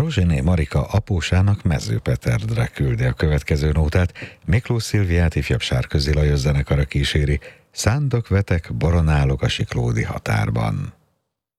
Rózsiné Marika apósának Mezőpeterdre küldi a következő nótát, Miklós Szilviát ifjabb Sárközi Lajos zenekara kíséri, Szándok vetek, boronálok a Siklódi határban.